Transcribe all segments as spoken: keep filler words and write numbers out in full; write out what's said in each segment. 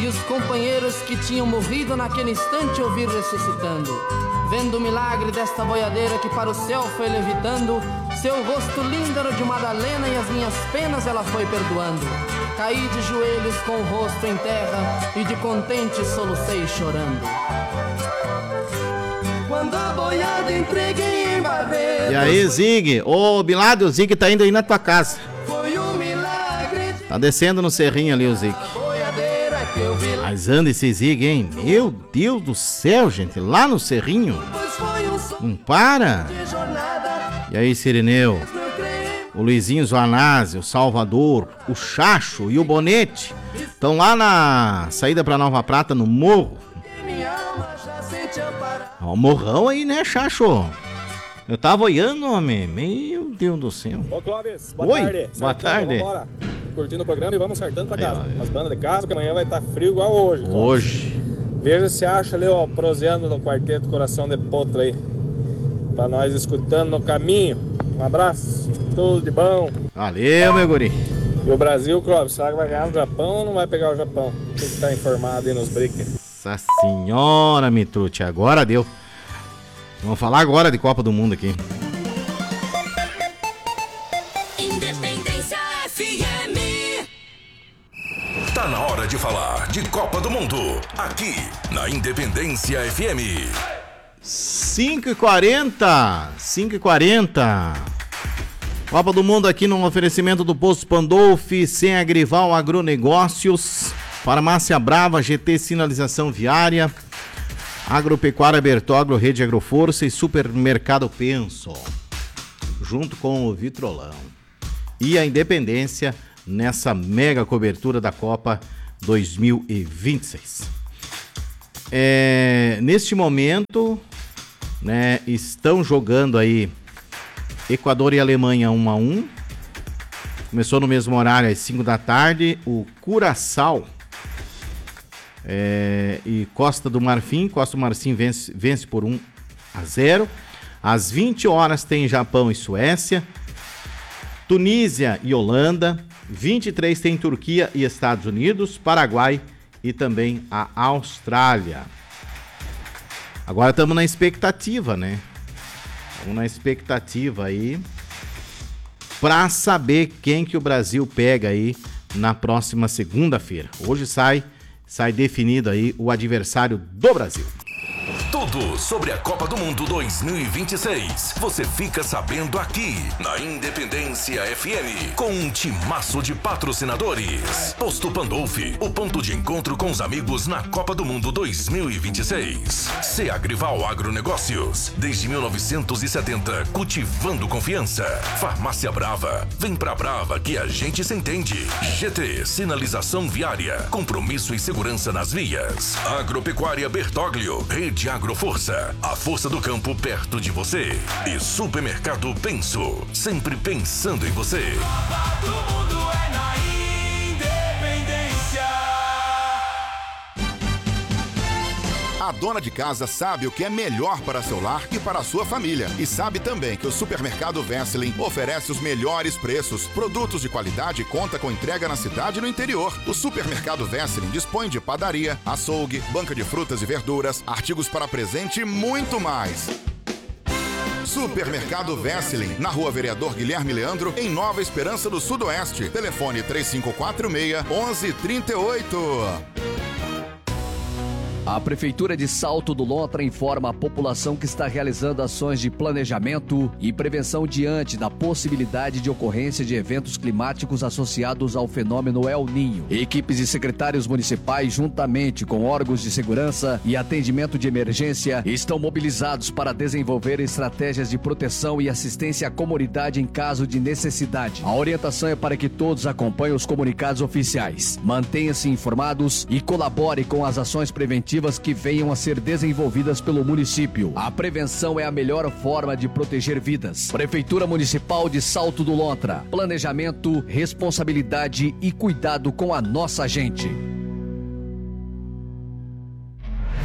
e os companheiros que tinham morrido naquele instante eu vi ressuscitando. Vendo o milagre desta boiadeira que para o céu foi levitando, seu rosto lindo era de Madalena e as minhas penas ela foi perdoando. Caí de joelhos com o rosto em terra e de contente solucei chorando. Quando a boiada entreguei em Barretos. E aí, Zig? Ô, Bilado, o Zig tá indo aí na tua casa. Foi um milagre. Tá descendo no cerrinho ali, o Zig. Mas anda esse Zig, hein? Meu Deus do céu, gente. Lá no cerrinho. Não para. E aí, Sirineu? O Luizinho Zoanásio, o Salvador, o Chacho e o Bonete estão lá na saída pra Nova Prata, no morro. Ó, o morrão aí, né, Chacho? Eu tava olhando, homem. Meu Deus do céu. Ô, Clóvis, boa Oi, tarde. boa tarde. Vamos embora. Curtindo o programa e vamos acertando pra casa. As bandas de casa, que amanhã vai estar frio igual hoje. Clóvis. Hoje. Veja se acha ali, ó, proseando no quarteto Coração de Potro aí. Pra nós escutando no caminho. Um abraço, tudo de bom. Valeu, meu guri. E o Brasil, Clóvis, será que vai ganhar no Japão ou não vai pegar o Japão? Tem que estar informado aí nos breakers. Nossa senhora, Mitrute, agora deu. Vamos falar agora de Copa do Mundo aqui. Independência F M. Tá na hora de falar de Copa do Mundo, aqui na Independência F M. cinco e quarenta, cinco e quarenta. Copa do Mundo aqui no oferecimento do Posto Pandolfi, Sem Agrival Agronegócios, Farmácia Brava, G T Sinalização Viária, Agropecuária Bertoglo, Rede Agroforça e Supermercado Penso, junto com o Vitrolão. E a Independência nessa mega cobertura da Copa dois mil e vinte e seis. É, neste momento, né, estão jogando aí Equador e Alemanha um a um. Começou no mesmo horário às cinco da tarde. O Curaçao é, e Costa do Marfim. Costa do Marfim vence, vence por um a zero. Às vinte horas tem Japão e Suécia. Tunísia e Holanda. vinte e três tem Turquia e Estados Unidos. Paraguai e também a Austrália. Agora estamos na expectativa, né? Estamos na expectativa aí para saber quem que o Brasil pega aí na próxima segunda-feira. Hoje sai, sai definido aí o adversário do Brasil. Tudo sobre a Copa do Mundo dois mil e vinte e seis. Você fica sabendo aqui na Independência F M, com um timaço de patrocinadores. Posto Pandolfi, o ponto de encontro com os amigos na Copa do Mundo dois mil e vinte e seis. C Agrival Agronegócios, desde mil novecentos e setenta, cultivando confiança. Farmácia Brava, vem pra Brava que a gente se entende. G T Sinalização Viária, compromisso e segurança nas vias. Agropecuária Bertoglio, Rede Agroforça, a força do campo perto de você. E Supermercado Penso, sempre pensando em você. Copa do Mundo é na Independência. A dona de casa sabe o que é melhor para seu lar e para a sua família. E sabe também que o Supermercado Wesseling oferece os melhores preços, produtos de qualidade e conta com entrega na cidade e no interior. O Supermercado Wesseling dispõe de padaria, açougue, banca de frutas e verduras, artigos para presente e muito mais. Supermercado Wesseling, na Rua Vereador Guilherme Leandro, em Nova Esperança do Sudoeste. Telefone três cinco quatro seis, um um três oito. A Prefeitura de Salto do Lontra informa a população que está realizando ações de planejamento e prevenção diante da possibilidade de ocorrência de eventos climáticos associados ao fenômeno El Niño. Equipes de secretários municipais, juntamente com órgãos de segurança e atendimento de emergência, estão mobilizados para desenvolver estratégias de proteção e assistência à comunidade em caso de necessidade. A orientação é para que todos acompanhem os comunicados oficiais, mantenham-se informados e colaborem com as ações preventivas que venham a ser desenvolvidas pelo município. A prevenção é a melhor forma de proteger vidas. Prefeitura Municipal de Salto do Lontra. Planejamento, responsabilidade e cuidado com a nossa gente. A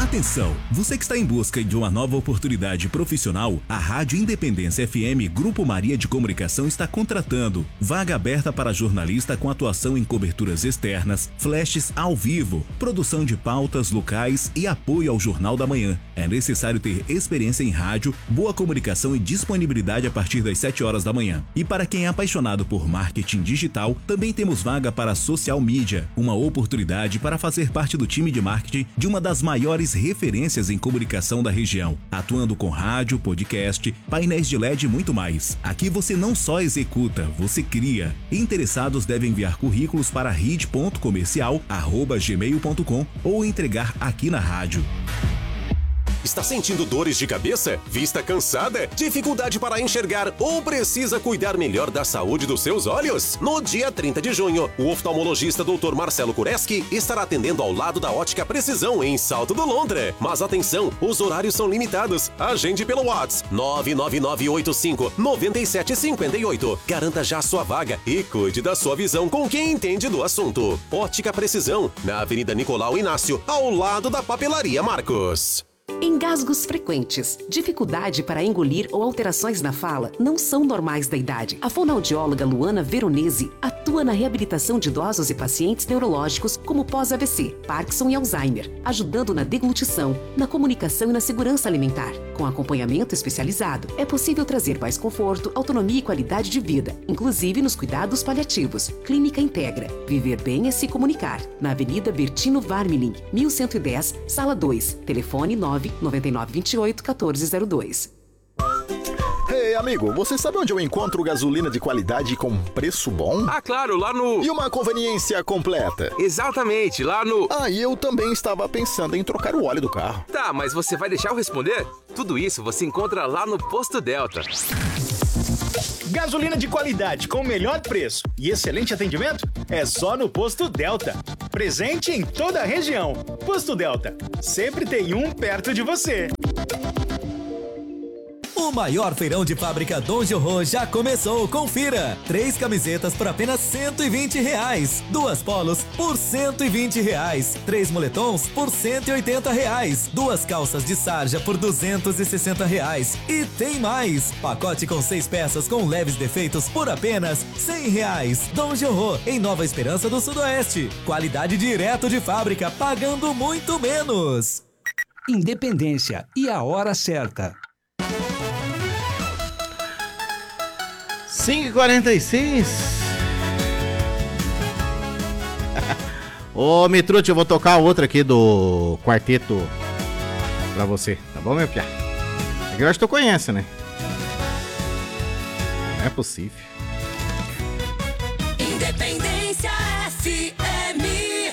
Atenção, você que está em busca de uma nova oportunidade profissional, a Rádio Independência F M Grupo Maria de Comunicação está contratando. Vaga aberta para jornalista com atuação em coberturas externas, flashes ao vivo, produção de pautas locais e apoio ao Jornal da Manhã. É necessário ter experiência em rádio, boa comunicação e disponibilidade a partir das sete horas da manhã. E para quem é apaixonado por marketing digital, também temos vaga para social media, uma oportunidade para fazer parte do time de marketing de uma das maiores referências em comunicação da região, atuando com rádio, podcast, painéis de L E D e muito mais. Aqui você não só executa, você cria. Interessados devem enviar currículos para rid ponto comercial arroba gmail ponto com ou entregar aqui na rádio. Está sentindo dores de cabeça? Vista cansada? Dificuldade para enxergar ou precisa cuidar melhor da saúde dos seus olhos? No dia trinta de junho, o oftalmologista doutor Marcelo Kureski estará atendendo ao lado da Ótica Precisão em Salto do Londra. Mas atenção, os horários são limitados. Agende pelo WhatsApp nove nove nove oito cinco nove sete cinco oito. Garanta já sua vaga e cuide da sua visão com quem entende do assunto. Ótica Precisão, na Avenida Nicolau Inácio, ao lado da Papelaria Marcos. Engasgos frequentes, dificuldade para engolir ou alterações na fala não são normais da idade. A fonoaudióloga Luana Veronese atua na reabilitação de idosos e pacientes neurológicos como pós-A V C, Parkinson e Alzheimer, ajudando na deglutição, na comunicação e na segurança alimentar. Com acompanhamento especializado, é possível trazer mais conforto, autonomia e qualidade de vida, inclusive nos cuidados paliativos. Clínica Integra. Viver bem é se comunicar. Na Avenida Bertino Varmiling, mil cento e dez, Sala dois. Telefone nove nove nove dois oito um quatro zero dois. Ei, amigo, você sabe onde eu encontro gasolina de qualidade com preço bom? Ah, claro, lá no... E uma conveniência completa. Exatamente, lá no... Ah, e eu também estava pensando em trocar o óleo do carro. Tá, mas você vai deixar eu responder? Tudo isso você encontra lá no Posto Delta. Gasolina de qualidade com o melhor preço e excelente atendimento é só no Posto Delta. Presente em toda a região. Posto Delta, sempre tem um perto de você. O maior feirão de fábrica Dom Jorro já começou, confira! Três camisetas por apenas cento e vinte reais. Duas polos por cento e vinte reais. Três moletons por cento e oitenta reais. Duas calças de sarja por duzentos e sessenta reais. E tem mais! Pacote com seis peças com leves defeitos por apenas cem reais. Dom Jorro, em Nova Esperança do Sudoeste. Qualidade direto de fábrica, pagando muito menos. Independência e a hora certa. cinco e quarenta e seis. Ô, Mitrute, eu vou tocar outra aqui do quarteto pra você, tá bom, meu piá? É que eu acho que tu conhece, né? Não é possível. Independência F M.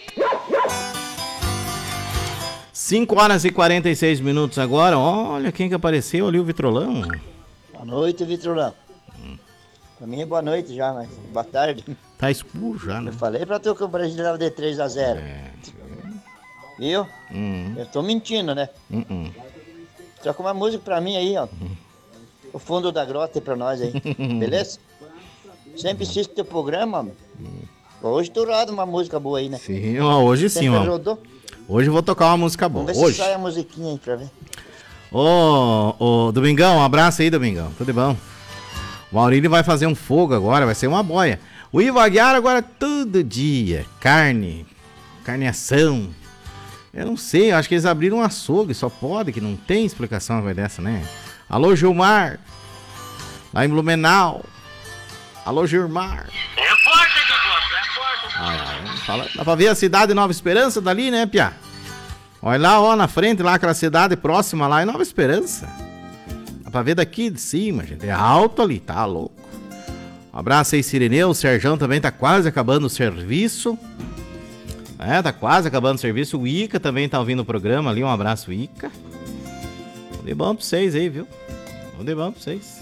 cinco horas e quarenta e seis minutos agora. Olha quem que apareceu ali, o Vitrolão. Boa noite, Vitrolão. Pra mim é boa noite já, mas boa tarde. Tá escuro já, né? Eu falei pra tu que o Brasil leva de três a zero. É. Viu? Uhum. Eu tô mentindo, né? Uhum. Troca uma música pra mim aí, ó. Uhum. O fundo da grota aí pra nós aí. Beleza? Sempre assisto teu programa, mano. Hoje tu roda uma música boa aí, né? Sim, ó, hoje sim, ó. Rodou? Hoje eu vou tocar uma música boa. Vamos ver hoje. se sai a musiquinha aí pra ver. Ô, ô, Domingão, um abraço aí, Domingão. Tudo bom? O Maurílio vai fazer um fogo agora, vai ser uma boia. O Ivo Aguiar agora todo dia. Carne, carneação. Eu não sei, eu acho que eles abriram um açougue, só pode, que não tem explicação uma coisa dessa, né? Alô, Gilmar. Lá em Blumenau. Alô, Gilmar. É forte aqui, Costa, é forte. Ah, fala, dá pra ver a cidade de Nova Esperança dali, né, Piá? Olha lá, ó, na frente, lá aquela cidade próxima lá em Nova Esperança. Dá pra ver daqui de cima, gente. É alto ali, tá louco. Um abraço aí, Sireneu. O Serjão também tá quase acabando o serviço. É, tá quase acabando o serviço. O Ica também tá ouvindo o programa ali. Um abraço, Ica. Tudo de bom pra vocês aí, viu? Tudo de bom pra vocês.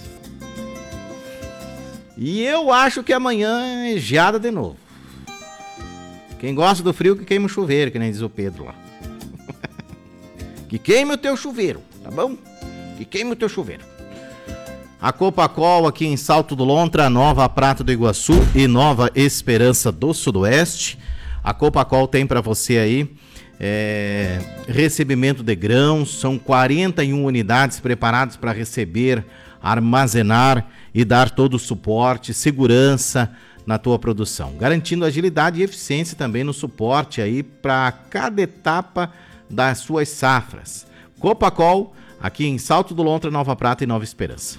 E eu acho que amanhã é geada de novo. Quem gosta do frio que queima o chuveiro, que nem diz o Pedro lá. Que queime o teu chuveiro, tá bom? Que queime o teu chuveiro. A Copacol aqui em Salto do Lontra, Nova Prata do Iguaçu e Nova Esperança do Sudoeste. A Copacol tem para você aí é, recebimento de grãos, são quarenta e uma unidades preparadas para receber, armazenar e dar todo o suporte, segurança na tua produção, garantindo agilidade e eficiência também no suporte aí para cada etapa das suas safras. Copacol, aqui em Salto do Lontra, Nova Prata e Nova Esperança.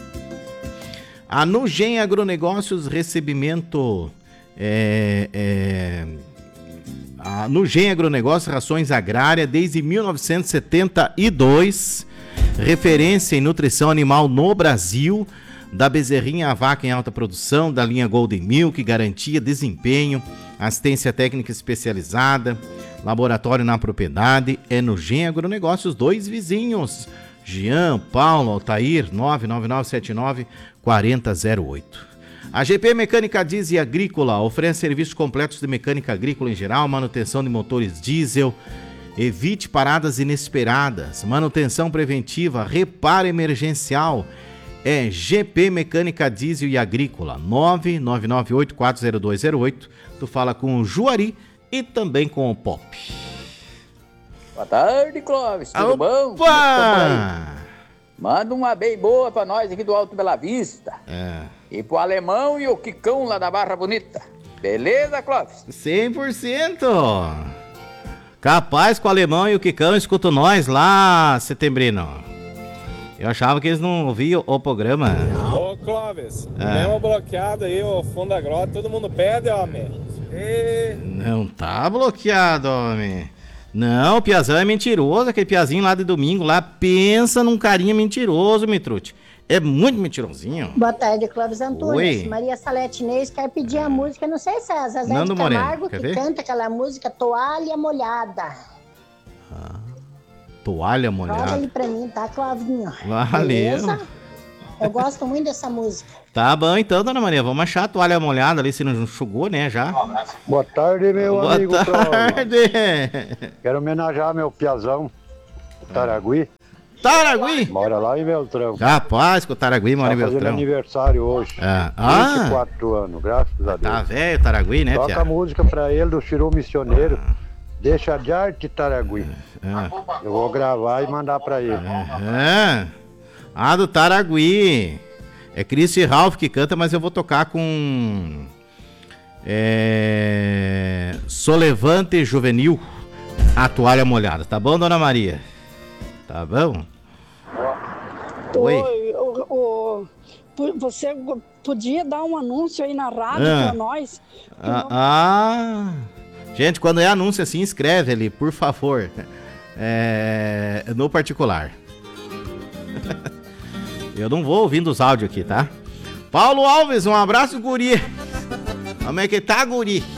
A Nugem Agronegócios, recebimento... É, é, a Nugem Agronegócios, rações agrárias desde mil novecentos e setenta e dois, referência em nutrição animal no Brasil, da bezerrinha à vaca em alta produção, da linha Golden Milk, garantia, desempenho, assistência técnica especializada, laboratório na propriedade. É Nugem Agronegócios, dois vizinhos, Jean, Paulo, Altair, nove nove nove sete nove quatro zero zero oito. A G P Mecânica Diesel e Agrícola oferece serviços completos de mecânica agrícola em geral, manutenção de motores diesel, evite paradas inesperadas, manutenção preventiva, reparo emergencial. É G P Mecânica Diesel e Agrícola, nove nove nove oito quatro zero dois zero oito. Tu fala com o Juari e também com o Pop. Boa tarde, Clóvis. Tudo Opa! bom? Opa! Manda uma bem boa pra nós aqui do Alto Bela Vista. É. E pro Alemão e o Quicão lá da Barra Bonita. Beleza, Clóvis? cem por cento. Capaz que o Alemão e o Quicão escutam nós lá, Setembrino. Eu achava que eles não ouviam o programa. Ô, Clóvis, É. mesmo bloqueado aí, o fundo da grota, todo mundo pede, homem. E... Não tá bloqueado, homem. Não, o Piazão é mentiroso, aquele Piazinho lá de domingo lá, pensa num carinha mentiroso, Mitrute. É muito mentirosinho. Boa tarde, Clóvis Antunes. Oi. Maria Salete Inês quer pedir a música, não sei se é a Zezé Nando de Moreno, Camargo quer que ver? canta aquela música Toalha Molhada. Toalha Roda molhada. ali pra mim, tá, Clovinho? Valeu. Beleza? Eu gosto muito dessa música. Tá bom então, dona Maria, vamos achar a toalha molhada ali, se não enxugou, né, já. Boa tarde, meu Boa amigo tarde. Clóvis. Quero homenagear meu piazão, o Taragui. Taragui? Mora lá em Beltrão. Rapaz, que o Taragui mora em Tá fazendo Beltrão. aniversário hoje. É. Ah. vinte e quatro anos, graças a Deus. Tá velho, Taragui, né, Toca Pia? a música pra ele do Chiru Missioneiro. Deixa de arte, Taragui. É. Eu vou gravar e mandar pra ele. É. Ah, do Taragui. É Chris Ralph que canta, mas eu vou tocar com... É... Solevante Juvenil, a toalha molhada. Tá bom, dona Maria? Tá bom? Oi. Oi, o, o- você podia dar um anúncio aí na rádio Ah. pra nós? Ah, ah. Gente, quando é anúncio assim, escreve ali, por favor. É... No particular. Eu não vou ouvindo os áudios aqui, tá? Paulo Alves, um abraço, guri. Como é que tá, guri?